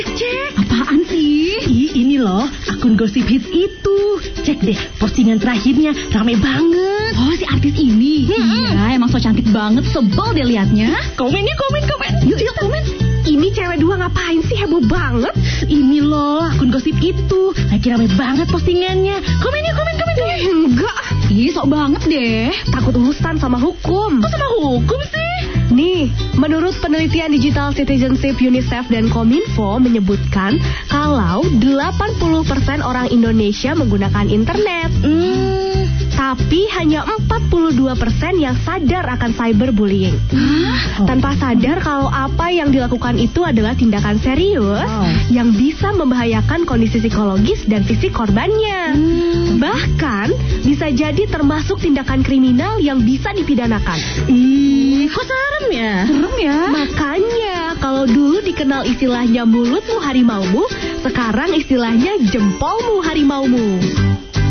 Cek. Apaan sih? Ini loh, akun Gosip Hits itu. Cek deh, postingan terakhirnya rame banget. Oh, si artis ini. Iya, emang so cantik banget, sebel deh liatnya. Komen. Yuk komen. Ini cewek dua ngapain sih heboh banget? Ini loh, akun Gosip itu. Lagi rame banget postingannya. Komen. Enggak. Ih, sok banget deh. Takut urusan sama hukum. Kok sama hukum sih? Nih, menurut penelitian Digital Citizenship UNICEF dan Kominfo menyebutkan kalau 80% orang Indonesia menggunakan internet. Tapi hanya 42% yang sadar akan cyberbullying. Tanpa sadar kalau apa yang dilakukan itu adalah tindakan serius yang bisa membahayakan kondisi psikologis dan fisik korbannya. Bahkan bisa jadi termasuk tindakan kriminal yang bisa dipidanakan. Kok serem ya? Serem ya? Makanya kalau dulu dikenal istilahnya mulutmu harimaumu, sekarang istilahnya jempolmu harimaumu.